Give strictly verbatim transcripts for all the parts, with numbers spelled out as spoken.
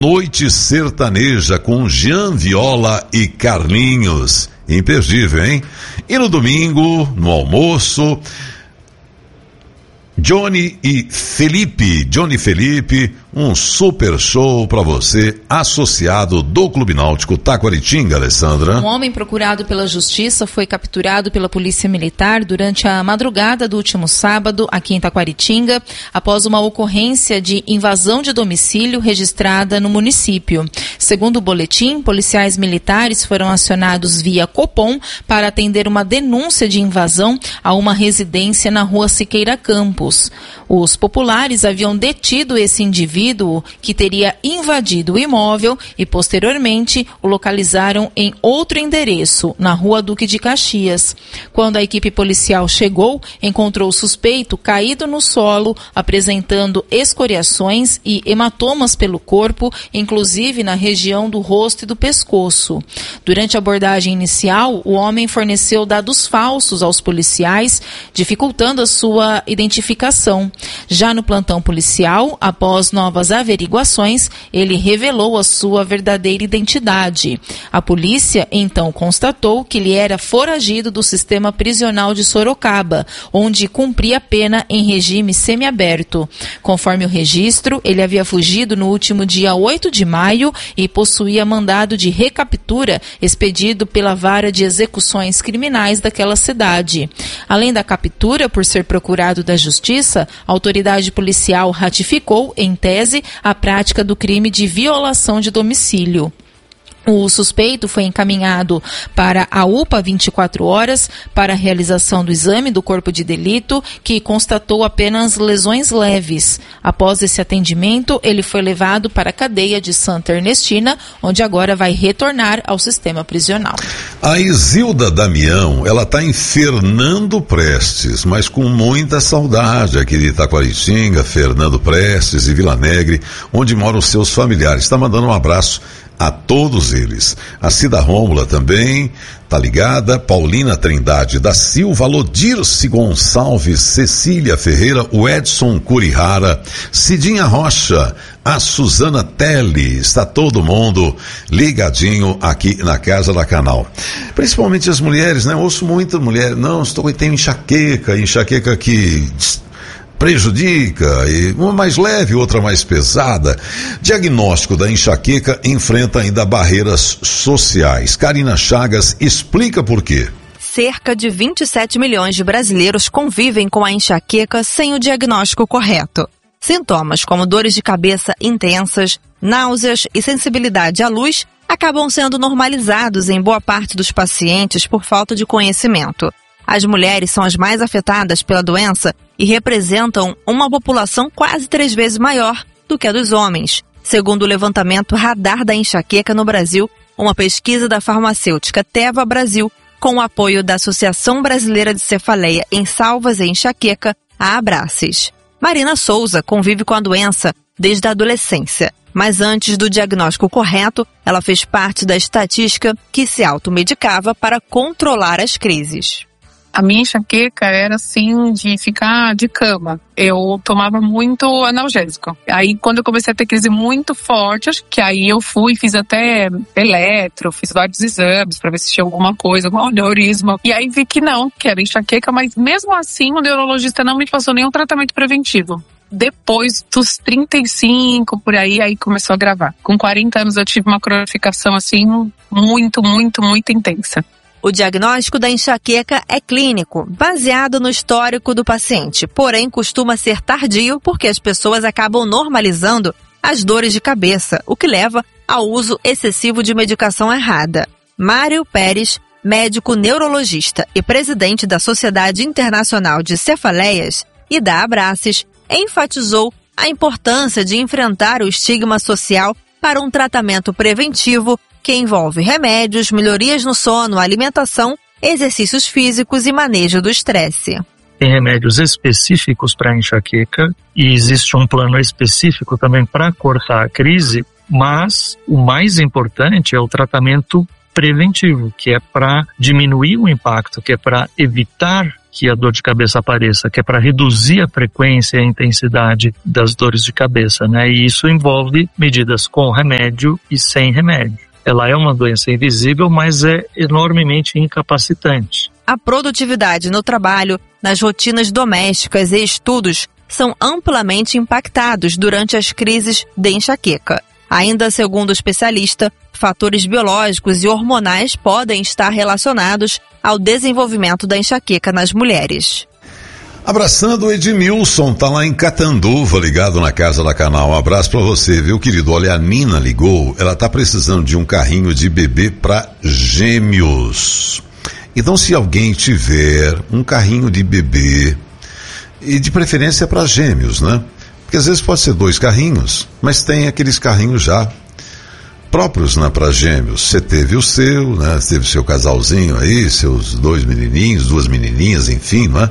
Noite Sertaneja com Jean Viola e Carlinhos. Imperdível, hein? E no domingo, no almoço, Johnny e Felipe, Johnny e Felipe, um super show para você, associado do Clube Náutico Taquaritinga, Alessandra. Um homem procurado pela justiça foi capturado pela polícia militar durante a madrugada do último sábado, aqui em Taquaritinga, após uma ocorrência de invasão de domicílio registrada no município. Segundo o boletim, policiais militares foram acionados via Copom para atender uma denúncia de invasão a uma residência na rua Siqueira Campos. Os populares haviam detido esse indivíduo que teria invadido o imóvel e, posteriormente, o localizaram em outro endereço, na rua Duque de Caxias. Quando a equipe policial chegou, encontrou o suspeito caído no solo, apresentando escoriações e hematomas pelo corpo, inclusive na região do rosto e do pescoço. Durante a abordagem inicial, o homem forneceu dados falsos aos policiais, dificultando a sua identificação. Já no plantão policial, após novas averiguações, ele revelou a sua verdadeira identidade. A polícia, então, constatou que ele era foragido do sistema prisional de Sorocaba, onde cumpria pena em regime semiaberto. Conforme o registro, ele havia fugido no último dia oito de maio e possuía mandado de recaptura expedido pela Vara de Execuções Criminais daquela cidade. Além da captura por ser procurado da Justiça, a autoridade policial ratificou, em tese, a prática do crime de violação de domicílio. O suspeito foi encaminhado para a U P A vinte e quatro horas para a realização do exame do corpo de delito, que constatou apenas lesões leves. Após esse atendimento, ele foi levado para a cadeia de Santa Ernestina, onde agora vai retornar ao sistema prisional. A Isilda Damião, ela está em Fernando Prestes, mas com muita saudade aqui de Taquaritinga, Fernando Prestes e Vila Negre, onde moram os seus familiares. Está mandando um abraço a todos eles. A Cida Rômula também tá ligada, Paulina Trindade da Silva, Lodirce Gonçalves, Cecília Ferreira, o Edson Curihara, Cidinha Rocha, a Suzana Telly, está todo mundo ligadinho aqui na Casa da Canal. Principalmente as mulheres, né? Eu ouço muita mulher, não, estou, tenho enxaqueca, enxaqueca que prejudica, e uma mais leve, outra mais pesada. Diagnóstico da enxaqueca enfrenta ainda barreiras sociais. Karina Chagas explica por quê. Cerca de vinte e sete milhões de brasileiros convivem com a enxaqueca sem o diagnóstico correto. Sintomas como dores de cabeça intensas, náuseas e sensibilidade à luz acabam sendo normalizados em boa parte dos pacientes por falta de conhecimento. As mulheres são as mais afetadas pela doença e representam uma população quase três vezes maior do que a dos homens. Segundo o levantamento Radar da Enxaqueca no Brasil, uma pesquisa da farmacêutica Teva Brasil, com o apoio da Associação Brasileira de Cefaleia em Salvas e Enxaqueca, a Abraces. Marina Souza convive com a doença desde a adolescência, mas antes do diagnóstico correto, ela fez parte da estatística que se automedicava para controlar as crises. A minha enxaqueca era assim de ficar de cama. Eu tomava muito analgésico. Aí quando eu comecei a ter crise muito forte, acho que aí eu fui, fiz até eletro, fiz vários exames pra ver se tinha alguma coisa, algum aneurisma. E aí vi que não, que era enxaqueca, mas mesmo assim o neurologista não me passou nenhum tratamento preventivo. Depois dos trinta e cinco, por aí, aí começou a agravar. Com quarenta anos eu tive uma cronificação assim muito, muito, muito intensa. O diagnóstico da enxaqueca é clínico, baseado no histórico do paciente, porém costuma ser tardio porque as pessoas acabam normalizando as dores de cabeça, o que leva ao uso excessivo de medicação errada. Mário Pérez, médico neurologista e presidente da Sociedade Internacional de Cefaleias e da Abraces, enfatizou a importância de enfrentar o estigma social para um tratamento preventivo que envolve remédios, melhorias no sono, alimentação, exercícios físicos e manejo do estresse. Tem remédios específicos para enxaqueca e existe um plano específico também para cortar a crise, mas o mais importante é o tratamento preventivo, que é para diminuir o impacto, que é para evitar que a dor de cabeça apareça, que é para reduzir a frequência e a intensidade das dores de cabeça, né? E isso envolve medidas com remédio e sem remédio. Ela é uma doença invisível, mas é enormemente incapacitante. A produtividade no trabalho, nas rotinas domésticas e estudos são amplamente impactados durante as crises de enxaqueca. Ainda segundo o especialista, fatores biológicos e hormonais podem estar relacionados ao desenvolvimento da enxaqueca nas mulheres. Abraçando o Edmilson, tá lá em Catanduva, ligado na Casa da Canal. Um abraço pra você, viu, querido? Olha, a Nina ligou, ela tá precisando de um carrinho de bebê pra gêmeos. Então, se alguém tiver um carrinho de bebê, e de preferência para gêmeos, né? Porque às vezes pode ser dois carrinhos, mas tem aqueles carrinhos já próprios, né, para gêmeos. Você teve o seu, né? Você teve o seu casalzinho aí, seus dois menininhos, duas menininhas, enfim, né?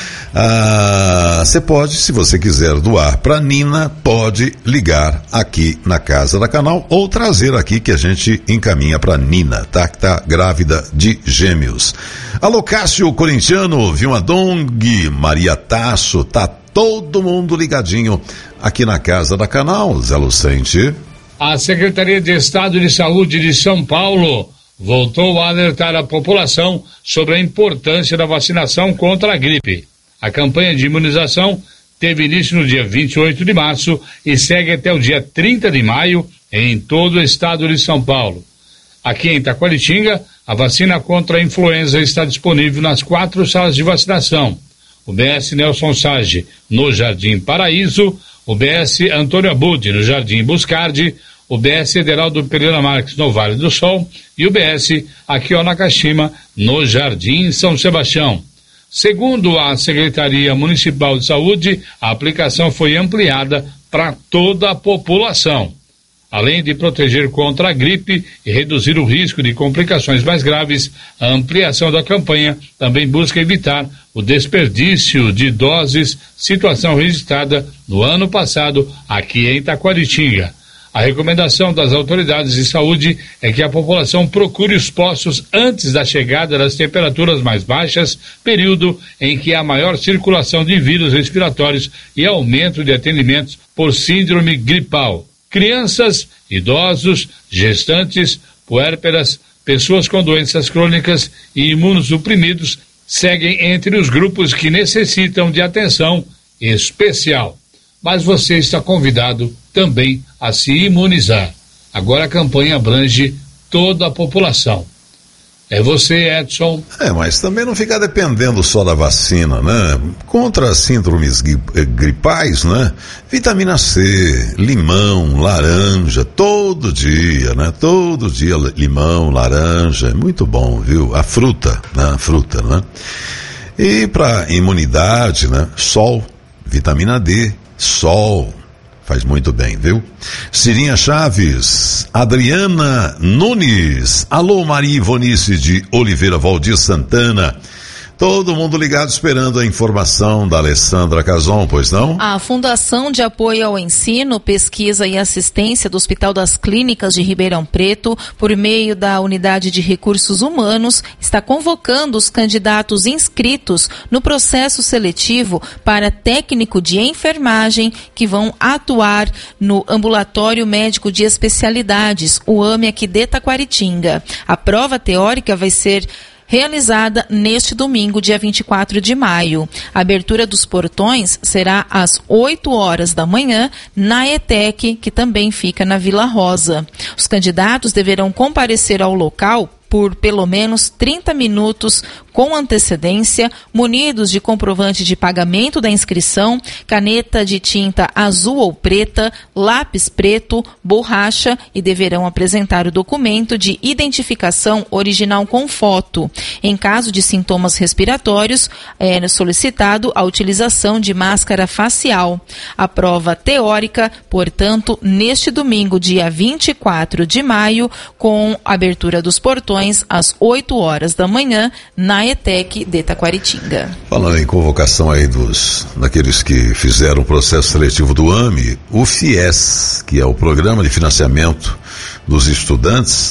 Ah, você pode, se você quiser doar para Nina, pode ligar aqui na Casa da Canal ou trazer aqui que a gente encaminha para Nina, tá? Que tá grávida de gêmeos. Alô, Cássio Corintiano, Vilma Dong, Maria Tasso, tá todo mundo ligadinho aqui na Casa da Canal. Zé Lucente. A Secretaria de Estado de Saúde de São Paulo voltou a alertar a população sobre a importância da vacinação contra a gripe. A campanha de imunização teve início no dia vinte e oito de março e segue até o dia trinta de maio em todo o estado de São Paulo. Aqui em Taquaritinga, a vacina contra a influenza está disponível nas quatro salas de vacinação. O B S Nelson Sage, no Jardim Paraíso, o B S Antônio Abud, no Jardim Buscardi, o B S Ederaldo Pereira Marques, no Vale do Sol, e o B S Akio Nakashima, no Jardim São Sebastião. Segundo a Secretaria Municipal de Saúde, a aplicação foi ampliada para toda a população. Além de proteger contra a gripe e reduzir o risco de complicações mais graves, a ampliação da campanha também busca evitar o desperdício de doses, situação registrada no ano passado aqui em Taquaritinga. A recomendação das autoridades de saúde é que a população procure os postos antes da chegada das temperaturas mais baixas, período em que há maior circulação de vírus respiratórios e aumento de atendimentos por síndrome gripal. Crianças, idosos, gestantes, puérperas, pessoas com doenças crônicas e imunossuprimidos seguem entre os grupos que necessitam de atenção especial. Mas você está convidado também a se imunizar. Agora a campanha abrange toda a população. É você, Edson. É, mas também não ficar dependendo só da vacina, né? Contra as síndromes gripais, né? Vitamina C, limão, laranja, todo dia, né? Todo dia limão, laranja, é muito bom, viu? A fruta, né? A fruta, né? E para imunidade, né? Sol, vitamina D, sol. Faz muito bem, viu? Cirinha Chaves, Adriana Nunes, alô Maria Ivonice de Oliveira Valdir Santana. Todo mundo ligado esperando a informação da Alessandra Cason, pois não? A Fundação de Apoio ao Ensino, Pesquisa e Assistência do Hospital das Clínicas de Ribeirão Preto, por meio da Unidade de Recursos Humanos, está convocando os candidatos inscritos no processo seletivo para técnico de enfermagem que vão atuar no Ambulatório Médico de Especialidades, o AME aqui de Taquaritinga. A prova teórica vai ser realizada neste domingo, dia vinte e quatro de maio. A abertura dos portões será às oito horas da manhã na ETEC, que também fica na Vila Rosa. Os candidatos deverão comparecer ao local por pelo menos trinta minutos com antecedência, munidos de comprovante de pagamento da inscrição, caneta de tinta azul ou preta, lápis preto, borracha e deverão apresentar o documento de identificação original com foto. Em caso de sintomas respiratórios, é solicitado a utilização de máscara facial. A prova teórica, portanto, neste domingo, dia vinte e quatro de maio, com abertura dos portões às oito horas da manhã, na ETEC de Taquaritinga. Falando em convocação aí dos, daqueles que fizeram o processo seletivo do AME, o FIES, que é o Programa de Financiamento dos Estudantes,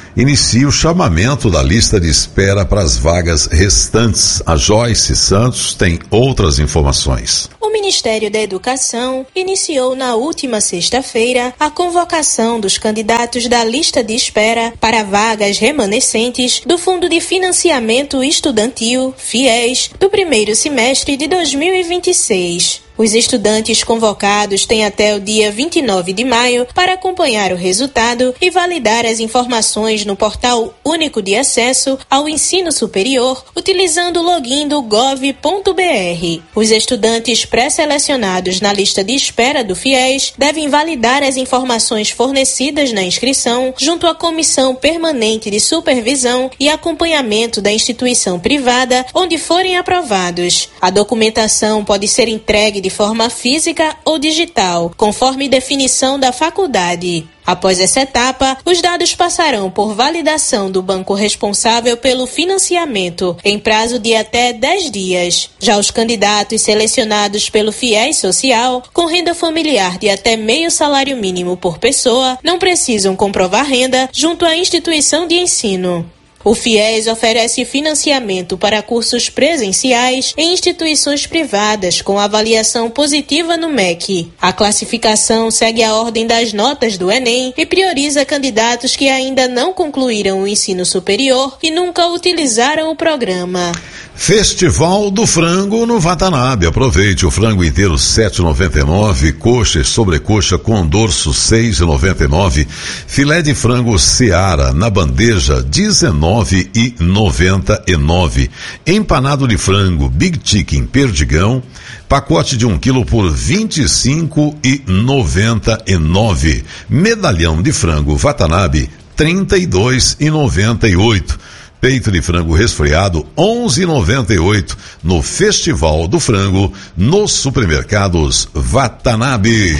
inicia o chamamento da lista de espera para as vagas restantes. A Joyce Santos tem outras informações. O Ministério da Educação iniciou na última sexta-feira a convocação dos candidatos da lista de espera para vagas remanescentes do Fundo de Financiamento Estudantil, FIES, do primeiro semestre de dois mil e vinte e seis. Os estudantes convocados têm até o dia vinte e nove de maio para acompanhar o resultado e validar as informações no Portal Único de Acesso ao Ensino Superior, utilizando o login do gov ponto br. Os estudantes pré-selecionados na lista de espera do FIES devem validar as informações fornecidas na inscrição junto à Comissão Permanente de Supervisão e Acompanhamento da instituição privada onde forem aprovados. A documentação pode ser entregue de forma física ou digital, conforme definição da faculdade. Após essa etapa, os dados passarão por validação do banco responsável pelo financiamento, em prazo de até dez dias. Já os candidatos selecionados pelo FIES Social, com renda familiar de até meio salário mínimo por pessoa, não precisam comprovar renda junto à instituição de ensino. O FIES oferece financiamento para cursos presenciais em instituições privadas com avaliação positiva no M E C. A classificação segue a ordem das notas do Enem e prioriza candidatos que ainda não concluíram o ensino superior e nunca utilizaram o programa. Festival do Frango no Watanabe. Aproveite o frango inteiro sete reais e noventa e nove centavos, coxa e sobrecoxa com dorso seis reais e noventa e nove centavos, filé de frango Seara na bandeja dezenove reais e noventa e nove centavos, empanado de frango Big Chicken Perdigão, pacote de um quilo por vinte e cinco reais e noventa e nove centavos, medalhão de frango Watanabe trinta e dois reais e noventa e oito centavos. Peito de frango resfriado, onze reais e noventa e oito centavos, no Festival do Frango, nos supermercados Watanabe.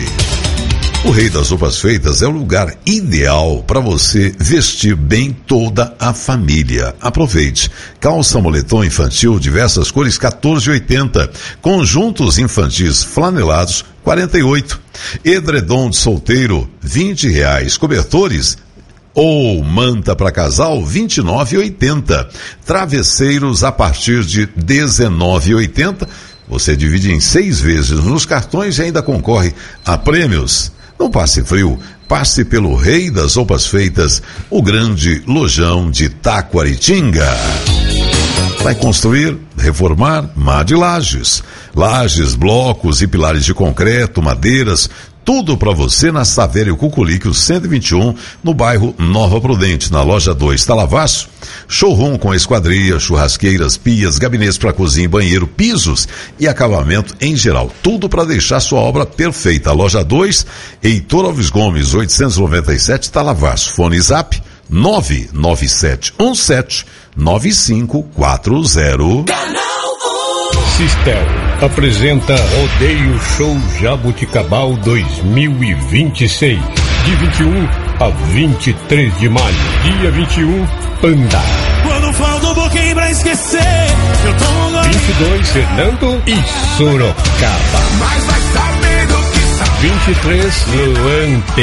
O Rei das Roupas Feitas é o lugar ideal para você vestir bem toda a família. Aproveite. Calça moletom infantil, diversas cores, quatorze reais e oitenta centavos. Conjuntos infantis flanelados, quarenta e oito reais. Edredom de solteiro, vinte reais. Cobertores ou manta para casal, vinte e nove reais e oitenta centavos. Travesseiros a partir de dezenove reais e oitenta centavos. Você divide em seis vezes nos cartões e ainda concorre a prêmios. Não passe frio, passe pelo Rei das Roupas Feitas, o grande lojão de Taquaritinga. Vai construir, reformar, Má de Lajes. Lajes, blocos e pilares de concreto, madeiras, tudo para você na Savério Cuculique cento e vinte e um, no bairro Nova Prudente, na loja dois Talavaço. Showroom com esquadria, churrasqueiras, pias, gabinetes para cozinha e banheiro, pisos e acabamento em geral. Tudo para deixar sua obra perfeita. Loja dois, Heitor Alves Gomes, oitocentos e noventa e sete, Talavaço. Fone Zap nove nove sete um sete nove cinco quatro zero. Sistel apresenta Rodeio Show Jabuticabal dois mil e vinte e seis, de vinte e um a vinte e três de maio. Dia vinte e um, Panda. Quando falta um pouquinho pra esquecer, eu tomo vinte e dois, Fernando e Sorocaba. Mas vai saber do que sabe. vinte e três, Luante.